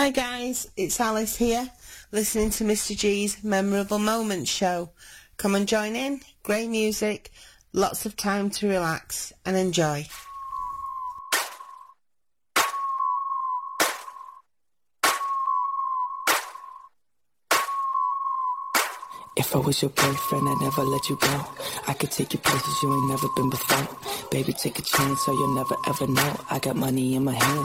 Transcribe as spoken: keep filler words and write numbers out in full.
Hi guys, it's Alice here, listening to Mister G's Memorable Moments show. Come and join in, great music, lots of time to relax and enjoy. If I was your boyfriend, I'd never let you go. I could take you places you ain't never been before. Baby, take a chance so you'll never ever know. I got money in my hands,